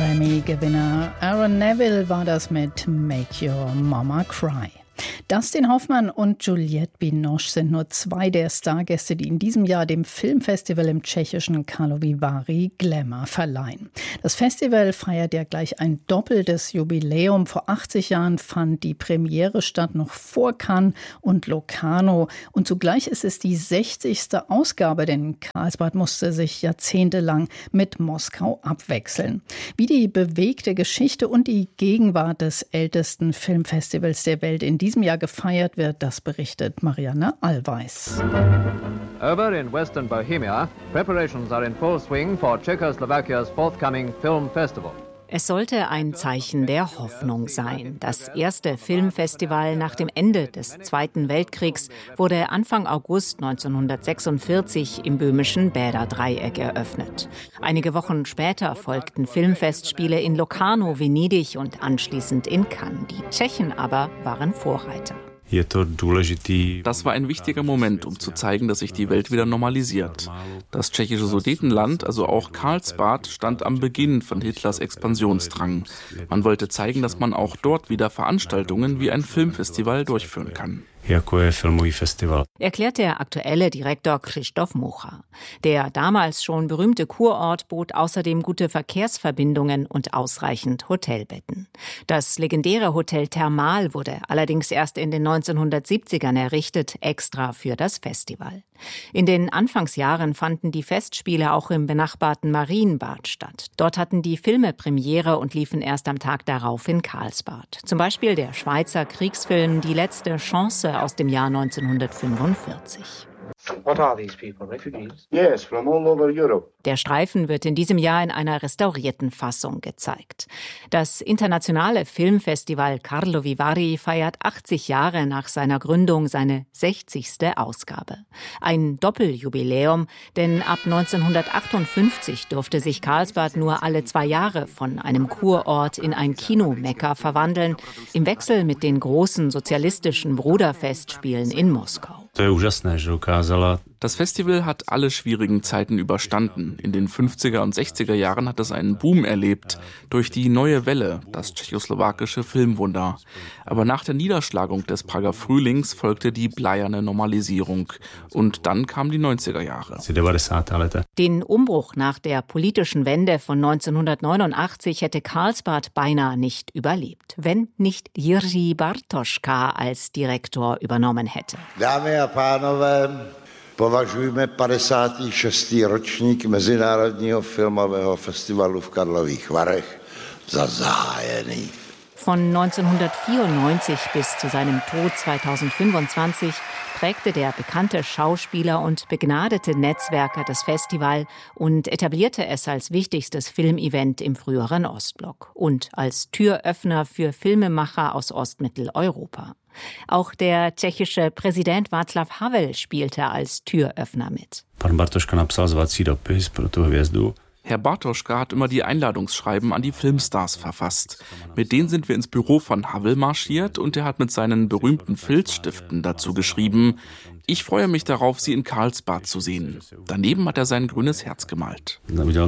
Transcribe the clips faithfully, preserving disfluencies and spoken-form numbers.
Grammy-Gewinner Aaron Neville war das mit Make Your Mama Cry. Dustin Hoffmann und Juliette Binoche sind nur zwei der Stargäste, die in diesem Jahr dem Filmfestival im tschechischen Karlovy Vary Glamour verleihen. Das Festival feiert ja gleich ein doppeltes Jubiläum. Vor achtzig Jahren fand die Premiere statt, noch vor Cannes und Locarno. Und zugleich ist es die sechzigste Ausgabe, denn Karlsbad musste sich jahrzehntelang mit Moskau abwechseln. Wie die bewegte Geschichte und die Gegenwart des ältesten Filmfestivals der Welt in diesem Jahr gefeiert wird, das berichtet Marianne Allweis. Over in Western Bohemia, preparations are in full swing for Czechoslovakia's forthcoming film festival. Es sollte ein Zeichen der Hoffnung sein. Das erste Filmfestival nach dem Ende des Zweiten Weltkriegs wurde Anfang August neunzehnhundertsechsundvierzig im böhmischen Bäderdreieck eröffnet. Einige Wochen später folgten Filmfestspiele in Locarno, Venedig und anschließend in Cannes. Die Tschechen aber waren Vorreiter. Das war ein wichtiger Moment, um zu zeigen, dass sich die Welt wieder normalisiert. Das tschechische Sudetenland, also auch Karlsbad, stand am Beginn von Hitlers Expansionsdrang. Man wollte zeigen, dass man auch dort wieder Veranstaltungen wie ein Filmfestival durchführen kann. Erklärt der aktuelle Direktor Krzysztof Mucha. Der damals schon berühmte Kurort bot außerdem gute Verkehrsverbindungen und ausreichend Hotelbetten. Das legendäre Hotel Thermal wurde allerdings erst in den neunzehnhundertsiebzigern errichtet, extra für das Festival. In den Anfangsjahren fanden die Festspiele auch im benachbarten Marienbad statt. Dort hatten die Filme Premiere und liefen erst am Tag darauf in Karlsbad. Zum Beispiel der Schweizer Kriegsfilm Die letzte Chance aus dem Jahr neunzehnhundertfünfundvierzig. What are these people, refugees? Yes, from all over Europe. Der Streifen wird in diesem Jahr in einer restaurierten Fassung gezeigt. Das internationale Filmfestival Karlovy Vary feiert achtzig Jahre nach seiner Gründung seine sechzigste Ausgabe. Ein Doppeljubiläum, denn ab neunzehnhundertachtundfünfzig durfte sich Karlsbad nur alle zwei Jahre von einem Kurort in ein Kinomekka verwandeln, im Wechsel mit den großen sozialistischen Bruderfestspielen in Moskau. Das Festival hat alle schwierigen Zeiten überstanden. In den fünfziger und sechziger Jahren hat es einen Boom erlebt durch die Neue Welle, das tschechoslowakische Filmwunder. Aber nach der Niederschlagung des Prager Frühlings folgte die bleierne Normalisierung. Und dann kamen die neunziger Jahre. Den Umbruch nach der politischen Wende von neunzehnhundertneunundachtzig hätte Karlsbad beinahe nicht überlebt, wenn nicht Jiří Bartoška als Direktor übernommen hätte. Dámy a pánové, považujme padesátý šestý ročník Mezinárodního filmového festivalu v Karlových Varech za zahájený. Von neunzehnhundertvierundneunzig bis zu seinem Tod zweitausendfünfundzwanzig prägte der bekannte Schauspieler und begnadete Netzwerker das Festival und etablierte es als wichtigstes Filmevent im früheren Ostblock und als Türöffner für Filmemacher aus Ostmitteleuropa. Auch der tschechische Präsident Václav Havel spielte als Türöffner mit. Herr Bartoška hat immer die Einladungsschreiben an die Filmstars verfasst. Mit denen sind wir ins Büro von Havel marschiert und er hat mit seinen berühmten Filzstiften dazu geschrieben: Ich freue mich darauf, Sie in Karlsbad zu sehen. Daneben hat er sein grünes Herz gemalt. Dámy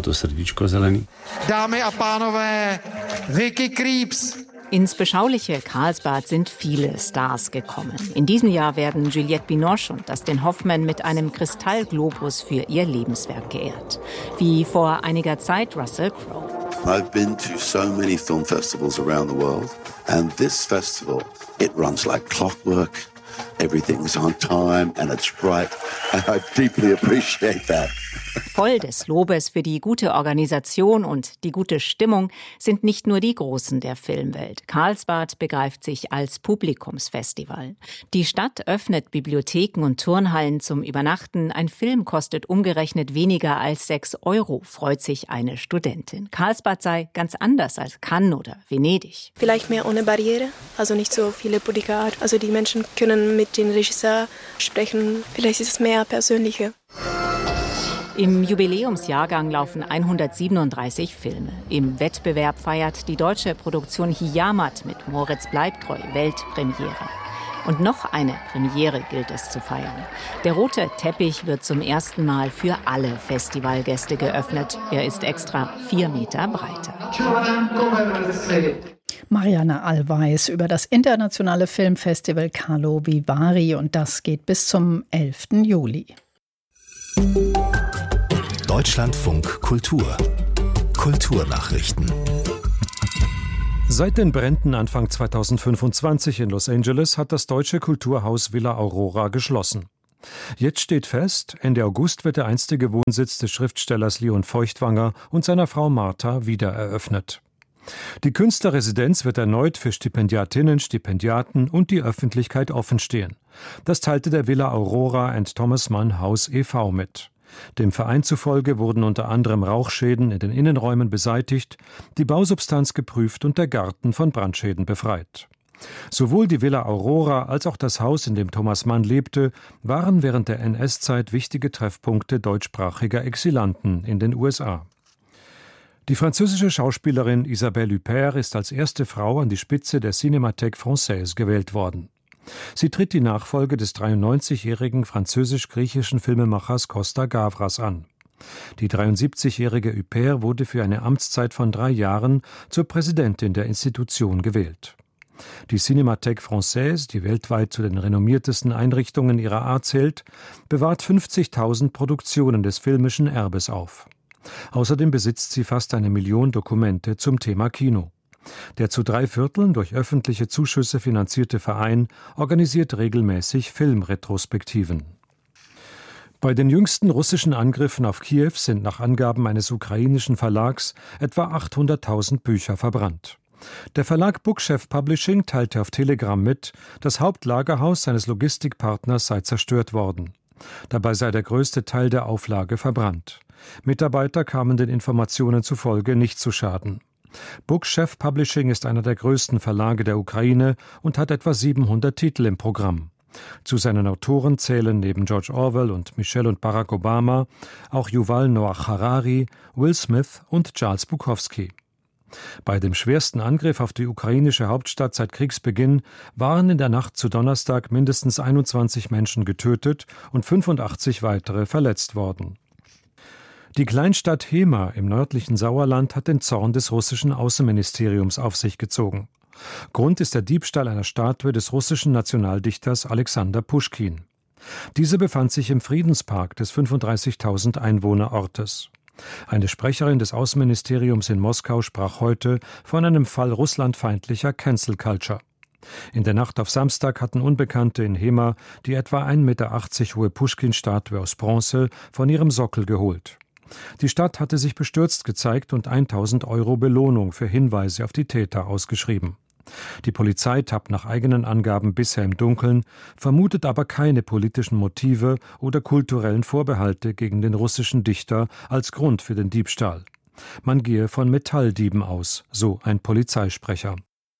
a pánové, Vicky Krieps. Ins beschauliche Karlsbad sind viele Stars gekommen. In diesem Jahr werden Juliette Binoche und Dustin Hoffmann mit einem Kristallglobus für ihr Lebenswerk geehrt. Wie vor einiger Zeit Russell Crowe. I've been to so many film festivals around the world, and this festival, it runs like clockwork. Everything's on time and it's bright, and I deeply appreciate that. Voll des Lobes für die gute Organisation und die gute Stimmung sind nicht nur die Großen der Filmwelt. Karlsbad begreift sich als Publikumsfestival. Die Stadt öffnet Bibliotheken und Turnhallen zum Übernachten. Ein Film kostet umgerechnet weniger als sechs Euro, freut sich eine Studentin. Karlsbad sei ganz anders als Cannes oder Venedig. Vielleicht mehr ohne Barriere, also nicht so viele Bodyguard. Also die Menschen können mit dem Regisseur sprechen. Vielleicht ist es mehr persönlicher. Im Jubiläumsjahrgang laufen hundertsiebenunddreißig Filme. Im Wettbewerb feiert die deutsche Produktion Hijamat mit Moritz Bleibtreu Weltpremiere. Und noch eine Premiere gilt es zu feiern. Der rote Teppich wird zum ersten Mal für alle Festivalgäste geöffnet. Er ist extra vier Meter breiter. Marianne Allweis über das internationale Filmfestival Karlovy Vary, und das geht bis zum elften Juli. Deutschlandfunk Kultur. Kulturnachrichten. Seit den Bränden Anfang zweitausendfünfundzwanzig in Los Angeles hat das deutsche Kulturhaus Villa Aurora geschlossen. Jetzt steht fest, Ende August wird der einstige Wohnsitz des Schriftstellers Leon Feuchtwanger und seiner Frau Martha wieder eröffnet. Die Künstlerresidenz wird erneut für Stipendiatinnen, Stipendiaten und die Öffentlichkeit offenstehen. Das teilte der Villa Aurora and Thomas Mann Haus e V mit. Dem Verein zufolge wurden unter anderem Rauchschäden in den Innenräumen beseitigt, die Bausubstanz geprüft und der Garten von Brandschäden befreit. Sowohl die Villa Aurora als auch das Haus, in dem Thomas Mann lebte, waren während der N S-Zeit wichtige Treffpunkte deutschsprachiger Exilanten in den U S A. Die französische Schauspielerin Isabelle Huppert ist als erste Frau an die Spitze der Cinémathèque Française gewählt worden. Sie tritt die Nachfolge des dreiundneunzigjährigen französisch-griechischen Filmemachers Costa Gavras an. Die dreiundsiebzigjährige Huppert wurde für eine Amtszeit von drei Jahren zur Präsidentin der Institution gewählt. Die Cinémathèque Française, die weltweit zu den renommiertesten Einrichtungen ihrer Art zählt, bewahrt fünfzigtausend Produktionen des filmischen Erbes auf. Außerdem besitzt sie fast eine Million Dokumente zum Thema Kino. Der zu drei Vierteln durch öffentliche Zuschüsse finanzierte Verein organisiert regelmäßig Filmretrospektiven. Bei den jüngsten russischen Angriffen auf Kiew sind nach Angaben eines ukrainischen Verlags etwa achthunderttausend Bücher verbrannt. Der Verlag Bookchef Publishing teilte auf Telegram mit, das Hauptlagerhaus seines Logistikpartners sei zerstört worden. Dabei sei der größte Teil der Auflage verbrannt. Mitarbeiter kamen den Informationen zufolge nicht zu Schaden. Bookchef Publishing ist einer der größten Verlage der Ukraine und hat etwa siebenhundert Titel im Programm. Zu seinen Autoren zählen neben George Orwell und Michelle und Barack Obama auch Yuval Noah Harari, Will Smith und Charles Bukowski. Bei dem schwersten Angriff auf die ukrainische Hauptstadt seit Kriegsbeginn waren in der Nacht zu Donnerstag mindestens einundzwanzig Menschen getötet und fünfundachtzig weitere verletzt worden. Die Kleinstadt Hema im nördlichen Sauerland hat den Zorn des russischen Außenministeriums auf sich gezogen. Grund ist der Diebstahl einer Statue des russischen Nationaldichters Alexander Puschkin. Diese befand sich im Friedenspark des fünfunddreißigtausend Einwohnerortes. Eine Sprecherin des Außenministeriums in Moskau sprach heute von einem Fall russlandfeindlicher Cancel Culture. In der Nacht auf Samstag hatten Unbekannte in Hema die etwa ein Meter achtzig hohe Puschkin-Statue aus Bronze von ihrem Sockel geholt. Die Stadt hatte sich bestürzt gezeigt und tausend Euro Belohnung für Hinweise auf die Täter ausgeschrieben. Die Polizei tappt nach eigenen Angaben bisher im Dunkeln, vermutet aber keine politischen Motive oder kulturellen Vorbehalte gegen den russischen Dichter als Grund für den Diebstahl. Man gehe von Metalldieben aus, so ein Polizeisprecher.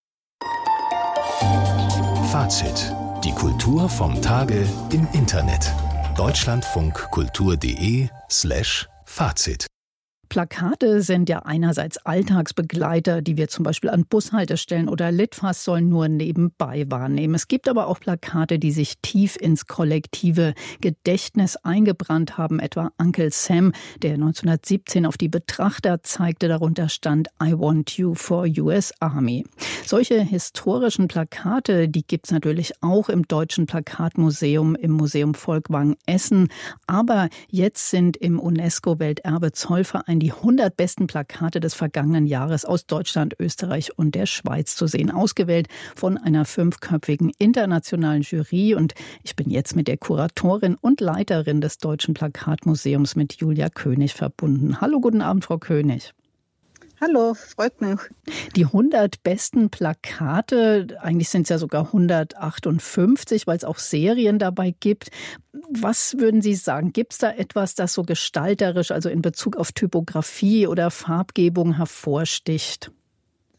Fazit. Die Kultur vom Tage im Internet. Deutschlandfunkkultur.de slash Fazit. Plakate sind ja einerseits Alltagsbegleiter, die wir zum Beispiel an Bushaltestellen oder Litfaßsäulen nur nebenbei wahrnehmen. Es gibt aber auch Plakate, die sich tief ins kollektive Gedächtnis eingebrannt haben. Etwa Uncle Sam, der neunzehnhundertsiebzehn auf die Betrachter zeigte. Darunter stand I want you for U S Army. Solche historischen Plakate, die gibt es natürlich auch im Deutschen Plakatmuseum, im Museum Volkwang Essen. Aber jetzt sind im UNESCO-Welterbe Zollverein die hundert besten Plakate des vergangenen Jahres aus Deutschland, Österreich und der Schweiz zu sehen. Ausgewählt von einer fünfköpfigen internationalen Jury. Und ich bin jetzt mit der Kuratorin und Leiterin des Deutschen Plakatmuseums, mit Julia König, verbunden. Hallo, guten Abend, Frau König. Hallo, freut mich. Die hundert besten Plakate, eigentlich sind es ja sogar hundertachtundfünfzig, weil es auch Serien dabei gibt. Was würden Sie sagen? Gibt es da etwas, das so gestalterisch, also in Bezug auf Typografie oder Farbgebung hervorsticht?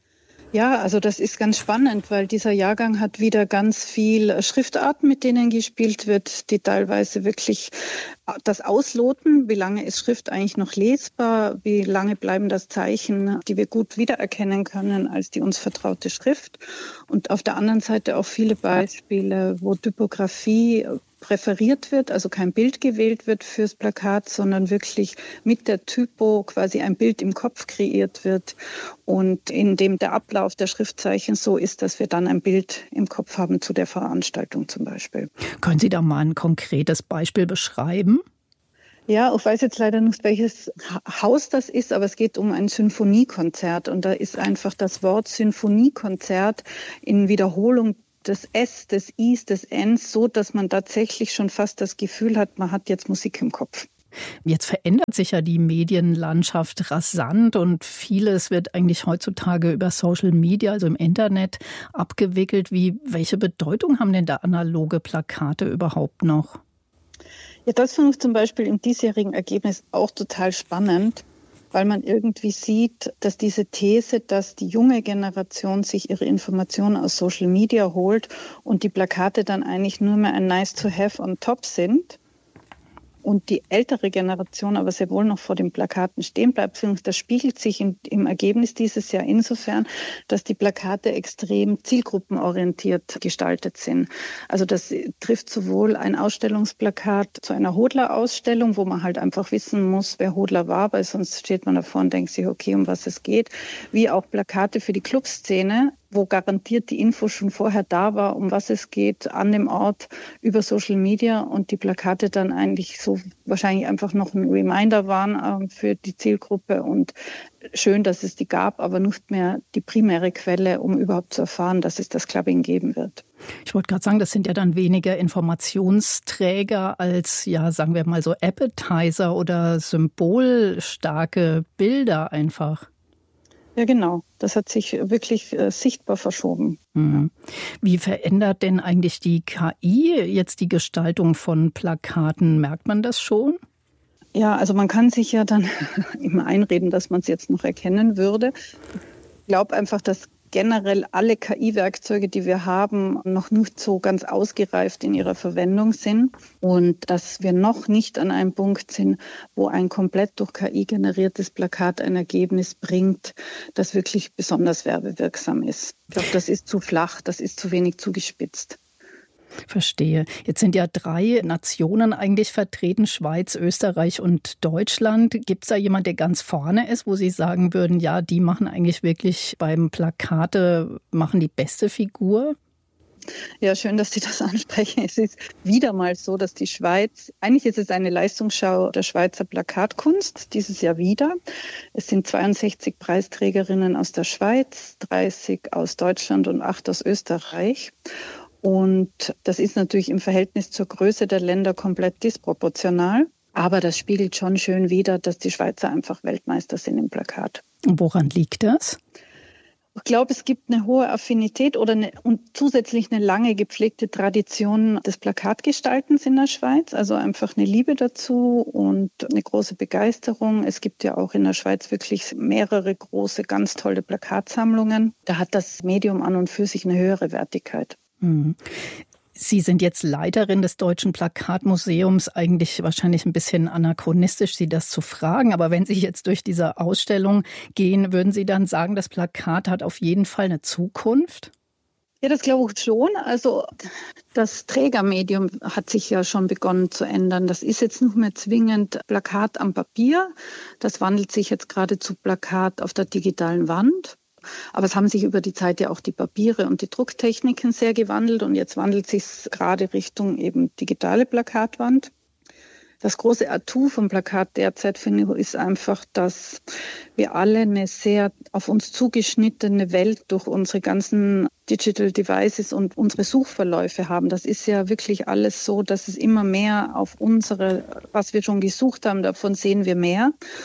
Ja, also das ist ganz spannend, weil dieser Jahrgang hat wieder ganz viel Schriftarten, mit denen gespielt wird, die teilweise wirklich das ausloten, wie lange ist Schrift eigentlich noch lesbar, wie lange bleiben das Zeichen, die wir gut wiedererkennen können als die uns vertraute Schrift. Und auf der anderen Seite auch viele Beispiele, wo Typografie präferiert wird, also kein Bild gewählt wird fürs Plakat, sondern wirklich mit der Typo quasi ein Bild im Kopf kreiert wird und in dem der Ablauf der Schriftzeichen so ist, dass wir dann ein Bild im Kopf haben zu der Veranstaltung zum Beispiel. Können Sie da mal ein konkretes Beispiel beschreiben? Ja, ich weiß jetzt leider nicht, welches Haus das ist, aber es geht um ein Sinfoniekonzert und da ist einfach das Wort Sinfoniekonzert in Wiederholung des S, des Is, des Ns, so dass man tatsächlich schon fast das Gefühl hat, man hat jetzt Musik im Kopf. Jetzt verändert sich ja die Medienlandschaft rasant und vieles wird eigentlich heutzutage über Social Media, also im Internet, abgewickelt. Wie, welche Bedeutung haben denn da analoge Plakate überhaupt noch? Ja, das finde ich zum Beispiel im diesjährigen Ergebnis auch total spannend, weil man irgendwie sieht, dass diese These, dass die junge Generation sich ihre Informationen aus Social Media holt und die Plakate dann eigentlich nur mehr ein nice to have on top sind und die ältere Generation aber sehr wohl noch vor den Plakaten stehen bleibt. Das spiegelt sich in, im Ergebnis dieses Jahr insofern, dass die Plakate extrem zielgruppenorientiert gestaltet sind. Also das trifft sowohl ein Ausstellungsplakat zu einer Hodler-Ausstellung, wo man halt einfach wissen muss, wer Hodler war, weil sonst steht man davor und denkt sich, okay, um was es geht, wie auch Plakate für die Clubszene, wo garantiert die Info schon vorher da war, um was es geht, an dem Ort über Social Media und die Plakate dann eigentlich so wahrscheinlich einfach noch ein Reminder waren äh, für die Zielgruppe und schön, dass es die gab, aber nicht mehr die primäre Quelle, um überhaupt zu erfahren, dass es das Clubbing geben wird. Ich wollte gerade sagen, das sind ja dann weniger Informationsträger als, ja, sagen wir mal so Appetizer oder symbolstarke Bilder einfach. Ja, genau. Das hat sich wirklich äh, sichtbar verschoben. Mhm. Wie verändert denn eigentlich die K I jetzt die Gestaltung von Plakaten? Merkt man das schon? Ja, also man kann sich ja dann immer einreden, dass man es jetzt noch erkennen würde. Ich glaube einfach, dass generell alle K I-Werkzeuge, die wir haben, noch nicht so ganz ausgereift in ihrer Verwendung sind und dass wir noch nicht an einem Punkt sind, wo ein komplett durch K I generiertes Plakat ein Ergebnis bringt, das wirklich besonders werbewirksam ist. Ich glaube, das ist zu flach, das ist zu wenig zugespitzt. Verstehe. Jetzt sind ja drei Nationen eigentlich vertreten, Schweiz, Österreich und Deutschland. Gibt es da jemand, der ganz vorne ist, wo Sie sagen würden, ja, die machen eigentlich wirklich beim Plakate, machen die beste Figur? Ja, schön, dass Sie das ansprechen. Es ist wieder mal so, dass die Schweiz, eigentlich ist es eine Leistungsschau der Schweizer Plakatkunst, dieses Jahr wieder. Es sind zweiundsechzig Preisträgerinnen aus der Schweiz, dreißig aus Deutschland und acht aus Österreich. Und das ist natürlich im Verhältnis zur Größe der Länder komplett disproportional. Aber das spiegelt schon schön wider, dass die Schweizer einfach Weltmeister sind im Plakat. Und woran liegt das? Ich glaube, es gibt eine hohe Affinität oder eine, und zusätzlich eine lange gepflegte Tradition des Plakatgestaltens in der Schweiz. Also einfach eine Liebe dazu und eine große Begeisterung. Es gibt ja auch in der Schweiz wirklich mehrere große, ganz tolle Plakatsammlungen. Da hat das Medium an und für sich eine höhere Wertigkeit. Sie sind jetzt Leiterin des Deutschen Plakatmuseums, eigentlich wahrscheinlich ein bisschen anachronistisch, Sie das zu fragen. Aber wenn Sie jetzt durch diese Ausstellung gehen, würden Sie dann sagen, das Plakat hat auf jeden Fall eine Zukunft? Ja, das glaube ich schon. Also das Trägermedium hat sich ja schon begonnen zu ändern. Das ist jetzt nicht mehr zwingend Plakat am Papier. Das wandelt sich jetzt gerade zu Plakat auf der digitalen Wand. Aber es haben sich über die Zeit ja auch die Papiere und die Drucktechniken sehr gewandelt und jetzt wandelt sich es gerade Richtung eben digitale Plakatwand. Das große Atout vom Plakat derzeit, finde ich, ist einfach, dass wir alle eine sehr auf uns zugeschnittene Welt durch unsere ganzen Digital Devices und unsere Suchverläufe haben. Das ist ja wirklich alles so, dass es immer mehr auf unsere, was wir schon gesucht haben, davon sehen wir mehr.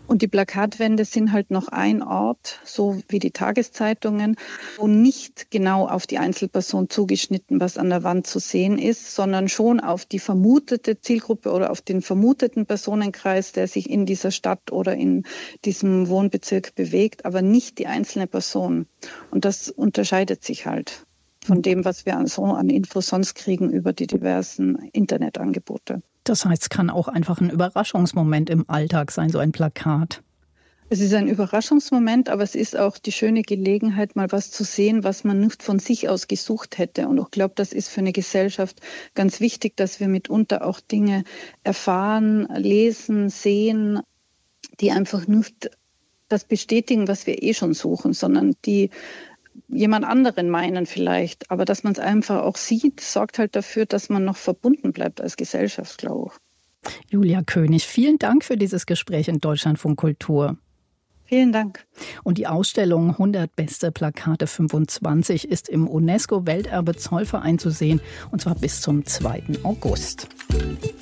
Und die Plakatwände sind halt noch ein Ort, so wie die Tageszeitungen, wo nicht genau auf die Einzelperson zugeschnitten, was an der Wand zu sehen ist, sondern schon auf die vermutete Zielgruppe oder auf den vermuteten Personenkreis, der sich in dieser Stadt oder in diesem Wohnbezirk bewegt, aber nicht die einzelne Person. Und das unterscheidet sich halt von dem, was wir so an Infos sonst kriegen über die diversen Internetangebote. Das heißt, es kann auch einfach ein Überraschungsmoment im Alltag sein, so ein Plakat. Es ist ein Überraschungsmoment, aber es ist auch die schöne Gelegenheit, mal was zu sehen, was man nicht von sich aus gesucht hätte. Und ich glaube, das ist für eine Gesellschaft ganz wichtig, dass wir mitunter auch Dinge erfahren, lesen, sehen, die einfach nicht das bestätigen, was wir eh schon suchen, sondern die jemand anderen meinen vielleicht. Aber dass man es einfach auch sieht, sorgt halt dafür, dass man noch verbunden bleibt als Gesellschaft, glaube ich. Julia König, vielen Dank für dieses Gespräch in Deutschlandfunk Kultur. Vielen Dank. Und die Ausstellung hundert beste Plakate fünfundzwanzig ist im UNESCO-Welterbe Zollverein zu sehen, und zwar bis zum zweiten August.